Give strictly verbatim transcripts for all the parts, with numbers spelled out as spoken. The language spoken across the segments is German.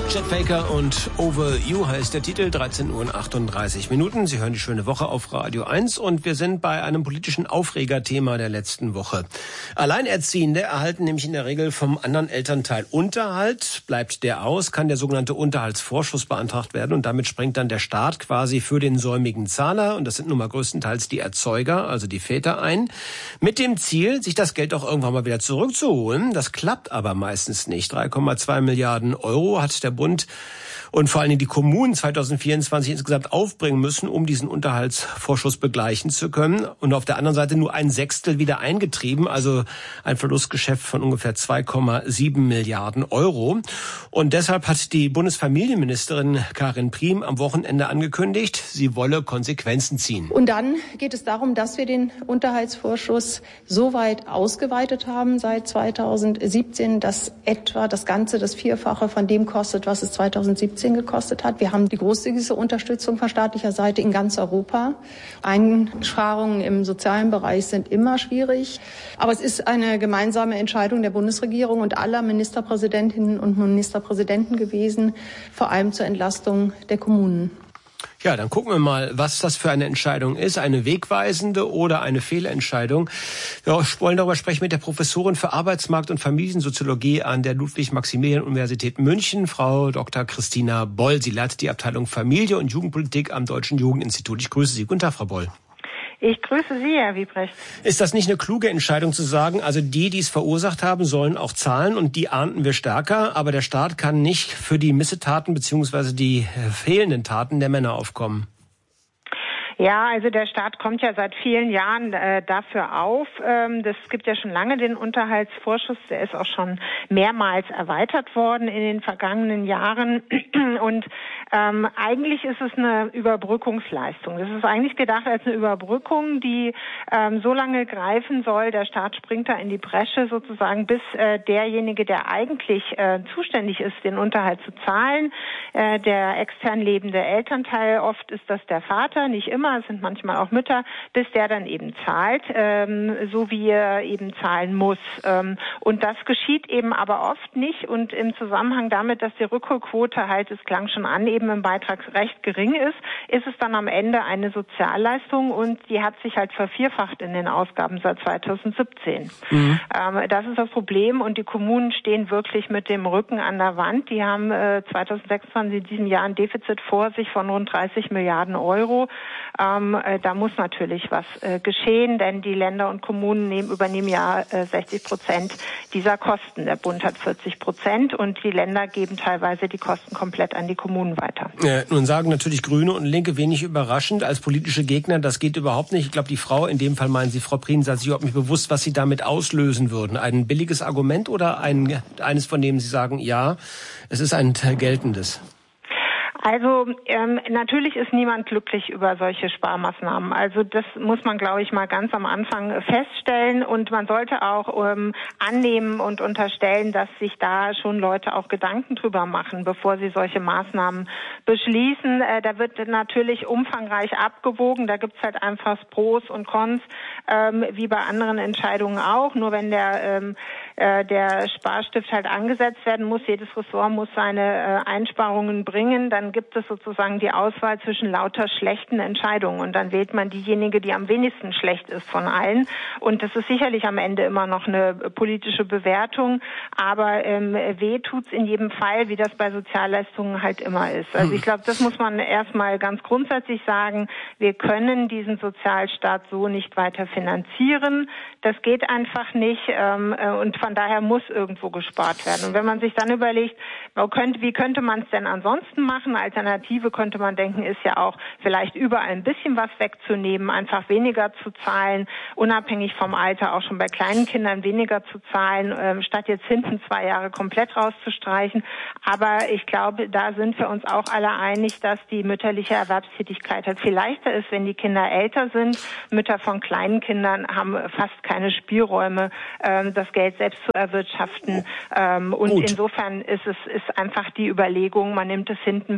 Chet Faker und Over You heißt der Titel, dreizehn Uhr achtunddreißig Minuten. Sie hören die schöne Woche auf Radio eins und wir sind bei einem politischen Aufregerthema der letzten Woche. Alleinerziehende erhalten nämlich in der Regel vom anderen Elternteil Unterhalt. Bleibt der aus, kann der sogenannte Unterhaltsvorschuss beantragt werden und damit springt dann der Staat quasi für den säumigen Zahler, und das sind nun mal größtenteils die Erzeuger, also die Väter, ein, mit dem Ziel, sich das Geld auch irgendwann mal wieder zurückzuholen. Das klappt aber meistens nicht. drei Komma zwei Milliarden Euro hat der Bund und vor allen Dingen die Kommunen zweitausendvierundzwanzig insgesamt aufbringen müssen, um diesen Unterhaltsvorschuss begleichen zu können. Und auf der anderen Seite nur ein Sechstel wieder eingetrieben, also ein Verlustgeschäft von ungefähr zwei Komma sieben Milliarden Euro. Und deshalb hat die Bundesfamilienministerin Karin Priem am Wochenende angekündigt, sie wolle Konsequenzen ziehen. Und dann geht es darum, dass wir den Unterhaltsvorschuss so weit ausgeweitet haben seit zweitausendsiebzehn, dass etwa das Ganze das Vierfache von dem kostet, was es zweitausendsiebzehn gekostet hat. Wir haben die großzügigste Unterstützung von staatlicher Seite in ganz Europa. Einsparungen im sozialen Bereich sind immer schwierig. Aber es ist eine gemeinsame Entscheidung der Bundesregierung und aller Ministerpräsidentinnen und Ministerpräsidenten gewesen, vor allem zur Entlastung der Kommunen. Ja, dann gucken wir mal, was das für eine Entscheidung ist. Eine wegweisende oder eine Fehlentscheidung. Wir wollen darüber sprechen mit der Professorin für Arbeitsmarkt- und Familiensoziologie an der Ludwig-Maximilian-Universität München, Frau Doktor Christina Boll. Sie leitet die Abteilung Familie und Jugendpolitik am Deutschen Jugendinstitut. Ich grüße Sie. Guten Tag, Frau Boll. Ich grüße Sie, Herr Wiebrecht. Ist das nicht eine kluge Entscheidung zu sagen, also die, die es verursacht haben, sollen auch zahlen und die ahnden wir stärker, aber der Staat kann nicht für die Missetaten bzw. die fehlenden Taten der Männer aufkommen? Ja, also der Staat kommt ja seit vielen Jahren äh, dafür auf. Ähm, das gibt ja schon lange den Unterhaltsvorschuss. Der ist auch schon mehrmals erweitert worden in den vergangenen Jahren. Und ähm, eigentlich ist es eine Überbrückungsleistung. Das ist eigentlich gedacht als eine Überbrückung, die ähm, so lange greifen soll. Der Staat springt da in die Bresche sozusagen, bis äh, derjenige, der eigentlich äh, zuständig ist, den Unterhalt zu zahlen, äh, der extern lebende Elternteil, oft ist das der Vater, nicht immer, es sind manchmal auch Mütter, bis der dann eben zahlt, ähm, so wie er eben zahlen muss. Ähm, und das geschieht eben aber oft nicht und im Zusammenhang damit, dass die Rückholquote halt, es klang schon an, eben im Beitrag recht gering ist, ist es dann am Ende eine Sozialleistung und die hat sich halt vervierfacht in den Ausgaben seit zweitausendsiebzehn. Mhm. Ähm, das ist das Problem und die Kommunen stehen wirklich mit dem Rücken an der Wand. Die haben äh, zweitausendsechsundzwanzig in diesem Jahr ein Defizit vor sich von rund dreißig Milliarden Euro. Ähm, äh, da muss natürlich was äh, geschehen, denn die Länder und Kommunen nehmen, übernehmen ja äh, sechzig Prozent dieser Kosten. Der Bund hat vierzig Prozent und die Länder geben teilweise die Kosten komplett an die Kommunen weiter. Ja, nun sagen natürlich Grüne und Linke wenig überraschend als politische Gegner, das geht überhaupt nicht. Ich glaube, die Frau, in dem Fall meinen Sie, Frau Prien, sagt sich überhaupt nicht bewusst, was sie damit auslösen würden. Ein billiges Argument oder ein, eines, von dem Sie sagen, ja, es ist ein geltendes? Also ähm, natürlich ist niemand glücklich über solche Sparmaßnahmen. Also das muss man, glaube ich, mal ganz am Anfang feststellen. Und man sollte auch ähm, annehmen und unterstellen, dass sich da schon Leute auch Gedanken drüber machen, bevor sie solche Maßnahmen beschließen. Äh, da wird natürlich umfangreich abgewogen. Da gibt's halt einfach Pros und Cons, ähm, wie bei anderen Entscheidungen auch. Nur wenn der ähm, äh, der Sparstift halt angesetzt werden muss, jedes Ressort muss seine äh, Einsparungen bringen, dann gibt es sozusagen die Auswahl zwischen lauter schlechten Entscheidungen und dann wählt man diejenige, die am wenigsten schlecht ist von allen und das ist sicherlich am Ende immer noch eine politische Bewertung, aber ähm, weh tut's in jedem Fall, wie das bei Sozialleistungen halt immer ist. Also ich glaube, das muss man erstmal ganz grundsätzlich sagen, wir können diesen Sozialstaat so nicht weiter finanzieren, das geht einfach nicht ähm, und von daher muss irgendwo gespart werden und wenn man sich dann überlegt, wie könnte man es denn ansonsten machen? Alternative könnte man denken, ist ja auch vielleicht überall ein bisschen was wegzunehmen, einfach weniger zu zahlen, unabhängig vom Alter, auch schon bei kleinen Kindern weniger zu zahlen, ähm, statt jetzt hinten zwei Jahre komplett rauszustreichen. Aber ich glaube, da sind wir uns auch alle einig, dass die mütterliche Erwerbstätigkeit halt viel leichter ist, wenn die Kinder älter sind. Mütter von kleinen Kindern haben fast keine Spielräume, ähm, das Geld selbst zu erwirtschaften. Ähm, und Gut. insofern ist es ist einfach die Überlegung, man nimmt es hinten weg.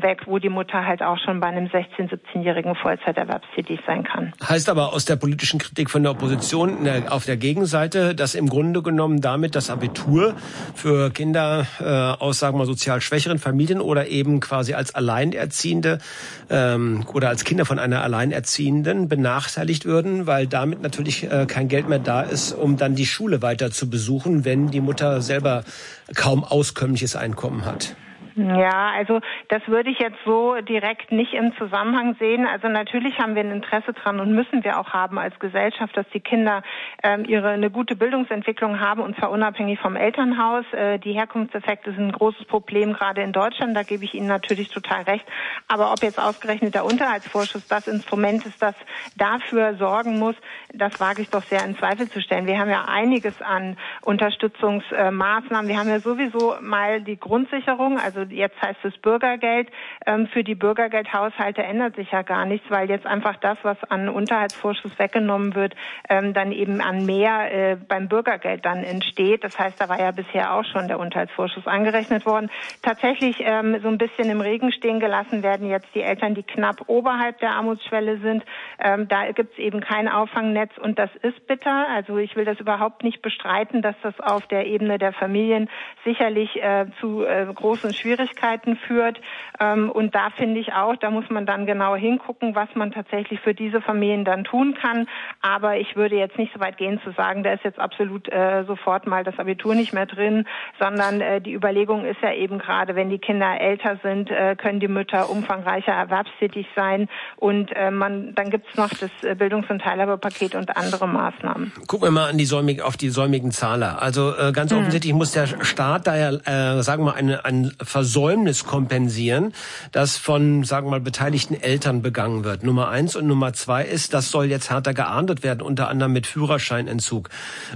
weg, wo die Mutter halt auch schon bei einem sechzehn-, siebzehnjährigen Vollzeiterwerbstätig sein kann. Heißt aber aus der politischen Kritik von der Opposition auf der Gegenseite, dass im Grunde genommen damit das Abitur für Kinder äh, aus, sagen wir mal, sozial schwächeren Familien oder eben quasi als Alleinerziehende ähm, oder als Kinder von einer Alleinerziehenden benachteiligt würden, weil damit natürlich äh, kein Geld mehr da ist, um dann die Schule weiter zu besuchen, wenn die Mutter selber kaum auskömmliches Einkommen hat. Ja, also das würde ich jetzt so direkt nicht im Zusammenhang sehen. Also natürlich haben wir ein Interesse dran und müssen wir auch haben als Gesellschaft, dass die Kinder ähm, ihre eine gute Bildungsentwicklung haben, und zwar unabhängig vom Elternhaus. Äh, die Herkunftseffekte sind ein großes Problem, gerade in Deutschland. Da gebe ich Ihnen natürlich total recht. Aber ob jetzt ausgerechnet der Unterhaltsvorschuss das Instrument ist, das dafür sorgen muss, das wage ich doch sehr in Zweifel zu stellen. Wir haben ja einiges an Unterstützungsmaßnahmen. Wir haben ja sowieso mal die Grundsicherung, also jetzt heißt es Bürgergeld. Für die Bürgergeldhaushalte ändert sich ja gar nichts, weil jetzt einfach das, was an Unterhaltsvorschuss weggenommen wird, dann eben an mehr beim Bürgergeld dann entsteht. Das heißt, da war ja bisher auch schon der Unterhaltsvorschuss angerechnet worden. Tatsächlich so ein bisschen im Regen stehen gelassen werden jetzt die Eltern, die knapp oberhalb der Armutsschwelle sind. Da gibt es eben kein Auffangnetz, und das ist bitter. Also ich will das überhaupt nicht bestreiten, dass das auf der Ebene der Familien sicherlich zu großen Schwierigkeiten Schwierigkeiten führt. Und da finde ich auch, da muss man dann genau hingucken, was man tatsächlich für diese Familien dann tun kann. Aber ich würde jetzt nicht so weit gehen zu sagen, da ist jetzt absolut äh, sofort mal das Abitur nicht mehr drin, sondern äh, die Überlegung ist ja eben gerade, wenn die Kinder älter sind, äh, können die Mütter umfangreicher erwerbstätig sein, und äh, man dann gibt es noch das Bildungs- und Teilhabepaket und andere Maßnahmen. Gucken wir mal an die säumig, auf die säumigen Zahler. Also äh, ganz hm. offensichtlich muss der Staat da ja, äh, sagen wir mal, eine, ein Versäumnis kompensieren, das von, sagen wir mal, beteiligten Eltern begangen wird. Nummer eins. Und Nummer zwei ist, das soll jetzt härter geahndet werden, unter anderem mit Führerscheinentzug.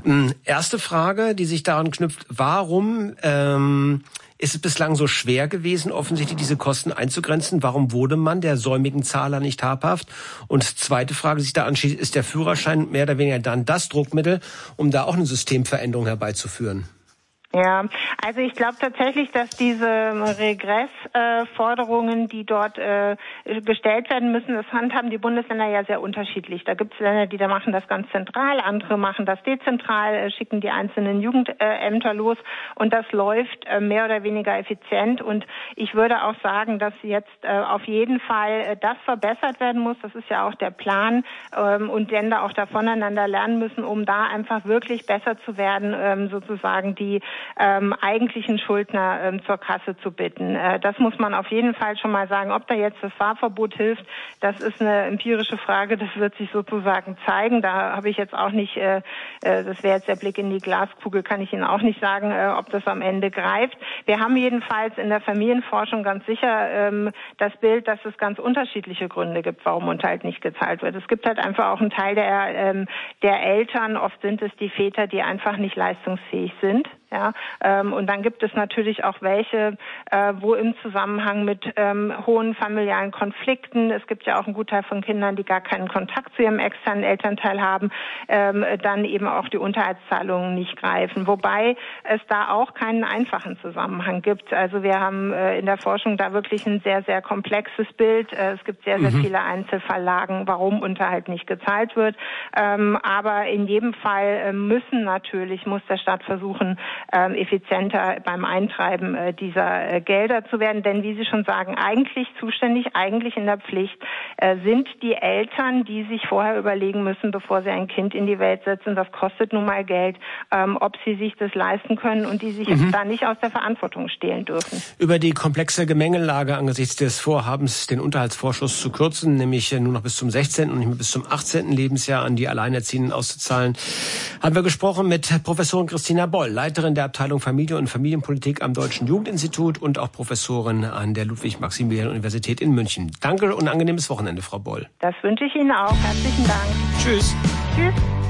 Erste Frage, die sich daran knüpft, warum ähm, ist es bislang so schwer gewesen, offensichtlich diese Kosten einzugrenzen? Warum wurde man der säumigen Zahler nicht habhaft? Und zweite Frage, die sich da anschließt, ist der Führerschein mehr oder weniger dann das Druckmittel, um da auch eine Systemveränderung herbeizuführen? Ja, also ich glaube tatsächlich, dass diese Regressforderungen, äh, die dort äh, gestellt werden müssen, das handhaben die Bundesländer ja sehr unterschiedlich. Da gibt es Länder, die da machen das ganz zentral, andere machen das dezentral, äh, schicken die einzelnen Jugendämter äh, los, und das läuft äh, mehr oder weniger effizient. Und ich würde auch sagen, dass jetzt äh, auf jeden Fall äh, das verbessert werden muss. Das ist ja auch der Plan, ähm, und Länder auch da voneinander lernen müssen, um da einfach wirklich besser zu werden, ähm, sozusagen die Ähm, eigentlichen Schuldner ähm, zur Kasse zu bitten. Äh, das muss man auf jeden Fall schon mal sagen. Ob da jetzt das Fahrverbot hilft, das ist eine empirische Frage. Das wird sich sozusagen zeigen. Da habe ich jetzt auch nicht, äh, äh, das wäre jetzt der Blick in die Glaskugel, kann ich Ihnen auch nicht sagen, äh, ob das am Ende greift. Wir haben jedenfalls in der Familienforschung ganz sicher ähm, das Bild, dass es ganz unterschiedliche Gründe gibt, warum Unterhalt nicht gezahlt wird. Es gibt halt einfach auch einen Teil der, ähm, der Eltern, oft sind es die Väter, die einfach nicht leistungsfähig sind. Ja, ähm, und dann gibt es natürlich auch welche, äh, wo im Zusammenhang mit ähm, hohen familialen Konflikten, es gibt ja auch einen Gutteil von Kindern, die gar keinen Kontakt zu ihrem externen Elternteil haben, ähm, dann eben auch die Unterhaltszahlungen nicht greifen. Wobei es da auch keinen einfachen Zusammenhang gibt. Also wir haben äh, in der Forschung da wirklich ein sehr, sehr komplexes Bild. Äh, es gibt sehr, sehr mhm. viele Einzelfalllagen, warum Unterhalt nicht gezahlt wird. Ähm, aber in jedem Fall äh, müssen natürlich, muss der Staat versuchen, Ähm, effizienter beim Eintreiben äh, dieser äh, Gelder zu werden. Denn wie Sie schon sagen, eigentlich zuständig, eigentlich in der Pflicht äh, sind die Eltern, die sich vorher überlegen müssen, bevor sie ein Kind in die Welt setzen, das kostet nun mal Geld, ähm, ob sie sich das leisten können, und die sich mhm. da nicht aus der Verantwortung stehlen dürfen. Über die komplexe Gemengelage angesichts des Vorhabens, den Unterhaltsvorschuss zu kürzen, nämlich nur noch bis zum sechzehnten und nicht mehr bis zum achtzehnten Lebensjahr an die Alleinerziehenden auszuzahlen, haben wir gesprochen mit Professorin Christina Boll, Leiterin der Abteilung Familie und Familienpolitik am Deutschen Jugendinstitut und auch Professorin an der Ludwig-Maximilian-Universität in München. Danke und ein angenehmes Wochenende, Frau Boll. Das wünsche ich Ihnen auch. Herzlichen Dank. Tschüss. Tschüss.